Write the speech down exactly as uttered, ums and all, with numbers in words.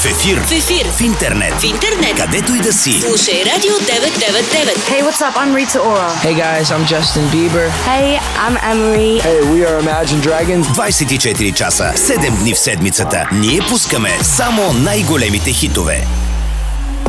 В ефир. В ефир. В интернет. В интернет. Където и да си. Слушай Радио деветsto девет и девет. Hey, what's up? I'm Rita Ora. Hey guys, I'm Justin Bieber. Hey, I'm Emery. Hey, we are Imagine Dragons. двайсет и четири часа, седем дни в седмицата. Ние пускаме само най-големите хитове.